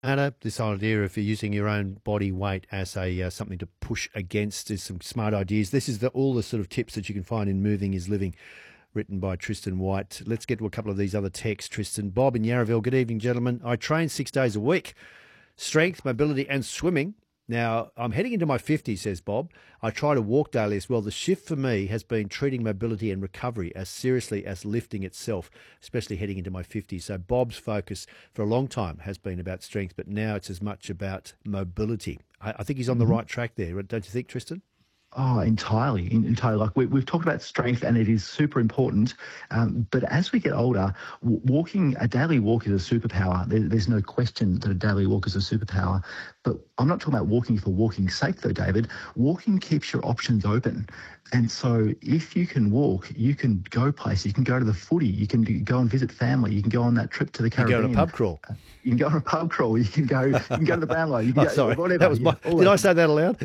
Anna, this idea of using your own body weight as a something to push against is some smart ideas. This is all the sort of tips that you can find in Moving is Living, written by Tristan White. Let's get to a couple of these other texts, Tristan. Bob in Yarraville, good evening, gentlemen. I train 6 days a week, strength, mobility and swimming. Now, I'm heading into my 50s, says Bob. I try to walk daily as well. The shift for me has been treating mobility and recovery as seriously as lifting itself, especially heading into my 50s. So Bob's focus for a long time has been about strength, but now it's as much about mobility. I think he's on the right track there, don't you think, Tristan? Oh, entirely, entirely. Like we've talked about strength, and it is super important. But as we get older, walking, a daily walk is a superpower. There's no question that a daily walk is a superpower. But I'm not talking about walking for walking's sake, though, David. Walking keeps your options open. And so if you can walk, you can go places. You can go to the footy. You can go and visit family. You can go on that trip to the Caribbean. You can go on a pub crawl. You can go on a pub crawl. You can go to the Brownlow. You can go, sorry, whatever. that was did I say that aloud?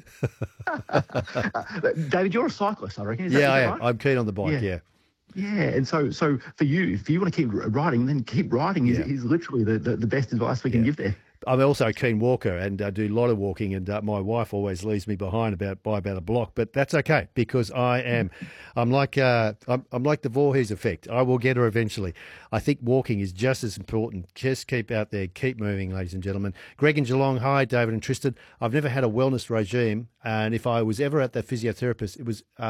David, you're a cyclist, I reckon. I am. Right? I'm keen on the bike, yeah. Yeah, and so for you, if you want to keep riding, then keep riding is literally the best advice we can give there. I'm also a keen walker and do a lot of walking, and my wife always leaves me behind by about a block, but that's okay because I'm like the Voorhees effect. I will get her eventually. I think walking is just as important. Just keep out there, keep moving, ladies and gentlemen. Greg in Geelong, hi, David and Tristan. I've never had a wellness regime, and if I was ever at that physiotherapist,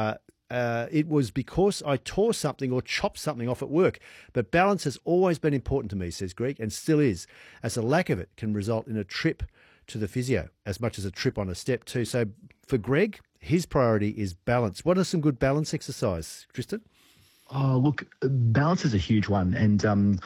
it was because I tore something or chopped something off at work. But balance has always been important to me, says Greg, and still is, as a lack of it can result in a trip to the physio as much as a trip on a step too. So for Greg, his priority is balance. What are some good balance exercise, Tristan? Oh, look, balance is a huge one. And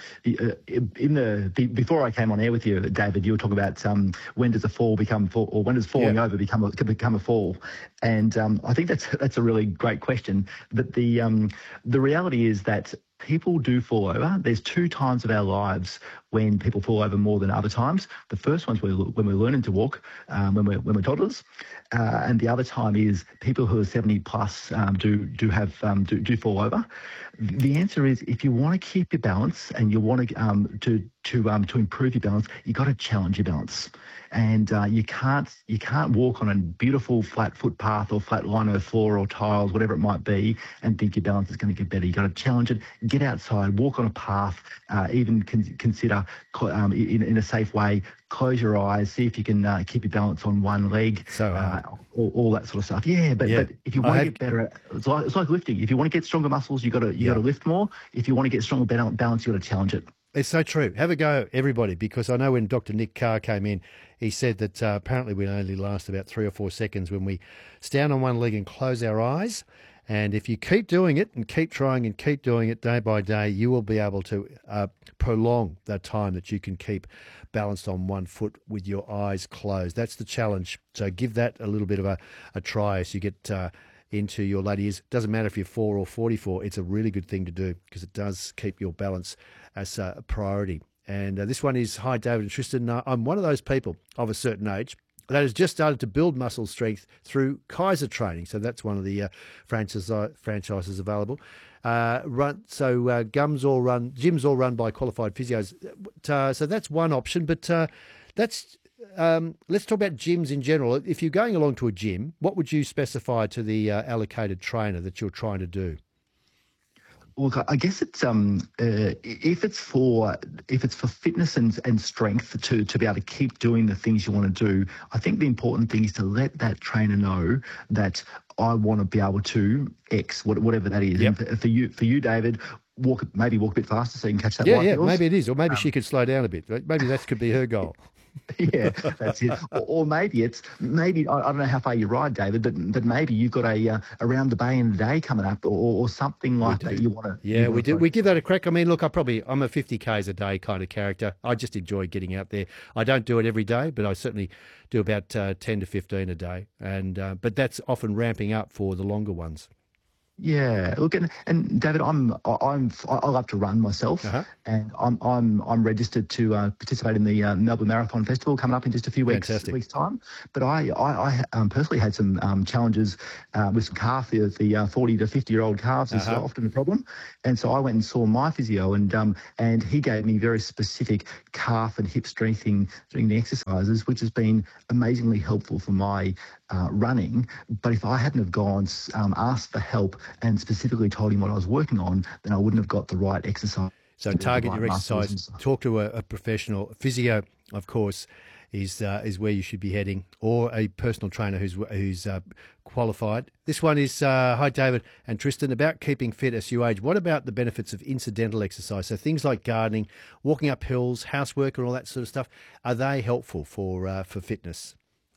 before I came on air with you, David, you were talking about when does a fall become fall, or when does falling over become a fall? And I think that's a really great question. But the reality is that people do fall over. There's 2 times of our lives when people fall over more than other times. The first one's when we're learning to walk, when we're toddlers, and the other time is people who are 70 plus do fall over. The answer is, if you want to keep your balance and you want to improve your balance, you got to challenge your balance. And you can't walk on a beautiful flat footpath or flat lino floor or tiles, whatever it might be, and think your balance is going to get better. You got to challenge it. Get outside, walk on a path. Even consider in a safe way. Close your eyes, see if you can keep your balance on one leg. All that sort of stuff. Yeah, but if you want to get better, it's like lifting. If you want to get stronger muscles, you got to lift more. If you want to get stronger balance, you got to challenge it. It's so true. Have a go, everybody, because I know when Dr. Nick Carr came in, he said that apparently we only last about 3 or 4 seconds when we stand on one leg and close our eyes. And if you keep doing it and keep trying and keep doing it day by day, you will be able to prolong the time that you can keep balanced on one foot with your eyes closed. That's the challenge. So give that a little bit of a try as you get into your later years. Doesn't matter if you're 4 or 44. It's a really good thing to do because it does keep your balance as a priority. And this one is, hi, David and Tristan. I'm one of those people of a certain age that has just started to build muscle strength through Kaiser training. So that's one of the franchises available. Gyms all run by qualified physios. So that's one option. But let's talk about gyms in general. If you're going along to a gym, what would you specify to the allocated trainer that you're trying to do? Look, I guess it's if it's for fitness and strength to be able to keep doing the things you want to do, I think the important thing is to let that trainer know that I want to be able to X, whatever that is. Yep. And for you, David, maybe walk a bit faster so you can catch that. Yeah, maybe it is, or maybe she could slow down a bit. Maybe that could be her goal. Yeah, that's it. Or maybe I don't know how far you ride, David, but maybe you've got a around the bay in the day coming up, or something like that. You want to? Yeah, we do. We give that a crack. I mean, look, I'm a 50 k's a day kind of character. I just enjoy getting out there. I don't do it every day, but I certainly do about 10 to 15 a day, and but that's often ramping up for the longer ones. Yeah, look, and David, I love to run myself, Uh-huh. and I'm registered to participate in the Melbourne Marathon Festival coming up in just a few Fantastic. weeks time. But I personally had some challenges with some calf. The 40 to 50-year-old calves is Uh-huh. often a problem, and so I went and saw my physio, and he gave me very specific calf and hip strengthening exercises, which has been amazingly helpful for my running. But if I hadn't have gone asked for help and specifically told him what I was working on, then I wouldn't have got the right exercise So to build the target right your muscles exercise. and stuff. Talk to a professional. Physio, of course, is where you should be heading, or a personal trainer who's qualified. This one is hi David and Tristan, about keeping fit as you age. What about the benefits of incidental exercise? So things like gardening, walking up hills, housework, and all that sort of stuff. Are they helpful for fitness?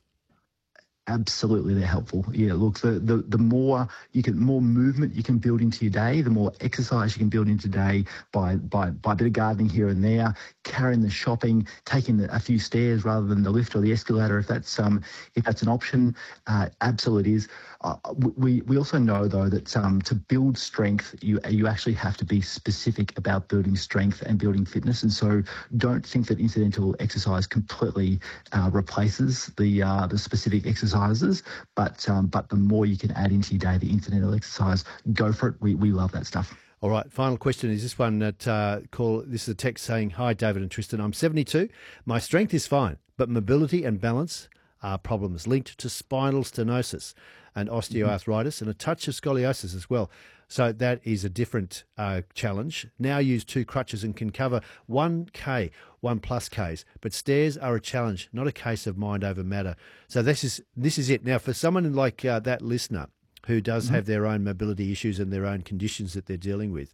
Absolutely, they're helpful. Yeah, look, the more more movement you can build into your day, the more exercise you can build into day by a bit of gardening here and there, carrying the shopping, taking a few stairs rather than the lift or the escalator, if that's an option. Absolutely is. We also know though that to build strength, you actually have to be specific about building strength and building fitness, and so don't think that incidental exercise completely replaces the specific exercises. But the more you can add into your day, the incidental exercise, go for it. We love that stuff. All right, final question is this one that this is a text saying, hi, David and Tristan, I'm 72. My strength is fine, but mobility and balance are problems linked to spinal stenosis and osteoarthritis and a touch of scoliosis as well. So that is a different challenge. Now use 2 crutches and can cover 1K, 1+ Ks, but stairs are a challenge, not a case of mind over matter. So this is it. Now, for someone like that listener who does have their own mobility issues and their own conditions that they're dealing with,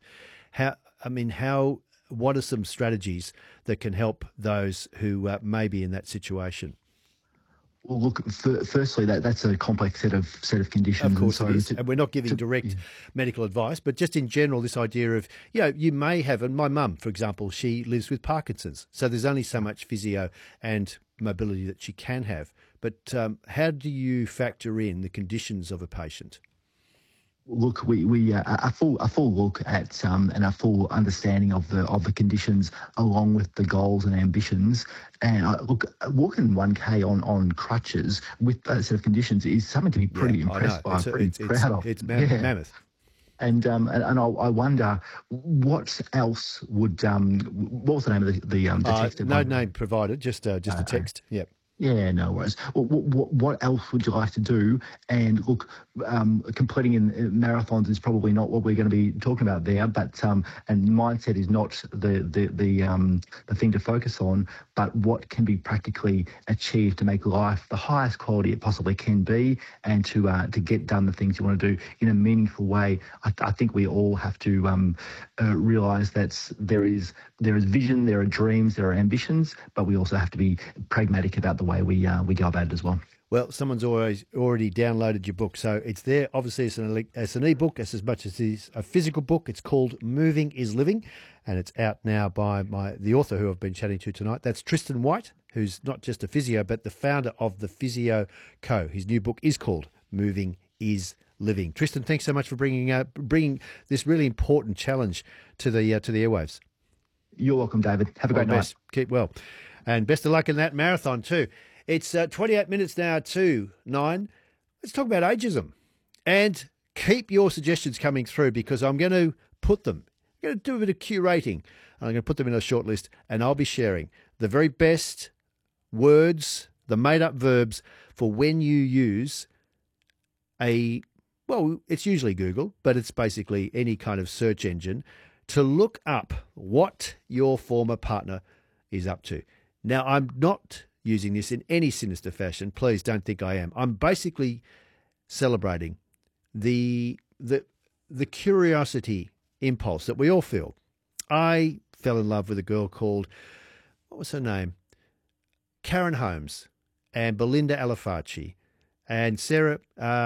what are some strategies that can help those who may be in that situation? Well, look, firstly, that's a complex set of conditions. Of course and it so is. And we're not giving direct medical advice, but just in general, this idea of, you may have, and my mum, for example, she lives with Parkinson's. So there's only so much physio and mobility that she can have. But how do you factor in the conditions of a patient? Look, we a full look at and a full understanding of the conditions, along with the goals and ambitions. And look, walking 1K on crutches with that set of conditions is something to be pretty impressed by, pretty proud of. It's mammoth. And I wonder what else would what was the name of the text? No name provided, just a text. Yep. Yeah, no worries. Well, what else would you like to do? And look, completing in marathons is probably not what we're going to be talking about there. But and mindset is not the thing to focus on. But what can be practically achieved to make life the highest quality it possibly can be, and to get done the things you want to do in a meaningful way. I think we all have to realise that there is vision, there are dreams, there are ambitions, but we also have to be pragmatic about the way we go about it as well. Well, someone's already downloaded your book, so it's there. Obviously, it's an e-book as much as it is a physical book. It's called Moving is Living, and it's out now by the author who I've been chatting to tonight. That's Tristan White, who's not just a physio, but the founder of the Physio Co. His new book is called Moving is Living. Tristan, thanks so much for bringing this really important challenge to the airwaves. You're welcome, David. Have a great night. Keep well. And best of luck in that marathon too. It's 28 minutes now to 9. Let's talk about ageism. And keep your suggestions coming through, because I'm going to put them. I'm going to do a bit of curating. I'm going to put them in a short list, and I'll be sharing the very best words, the made-up verbs for when you use it's usually Google, but it's basically any kind of search engine to look up what your former partner is up to. Now, I'm not using this in any sinister fashion. Please don't think I am. I'm basically celebrating the curiosity impulse that we all feel. I fell in love with a girl called, what was her name? Karen Holmes and Belinda Alifaci and Sarah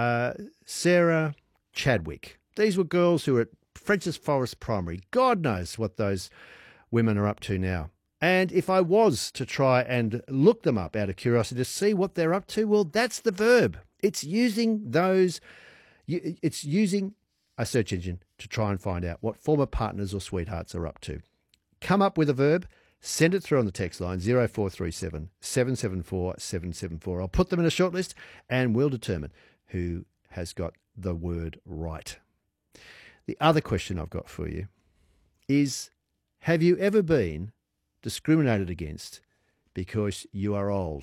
Chadwick. These were girls who were at Frenchs Forest Primary. God knows what those women are up to now. And if I was to try and look them up out of curiosity to see what they're up to, well, that's the verb. It's using a search engine to try and find out what former partners or sweethearts are up to. Come up with a verb, send it through on the text line 0437 774 774. I'll put them in a shortlist and we'll determine who has got the word right. The other question I've got for you is, have you ever been discriminated against because you are old?